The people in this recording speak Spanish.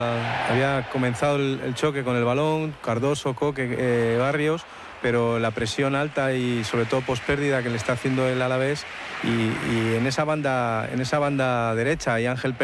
Había comenzado el choque con el balón, Cardoso, Coque, Barrios, pero la presión alta y sobre todo pospérdida que le está haciendo el Alavés y en esa banda derecha hay Ángel Pérez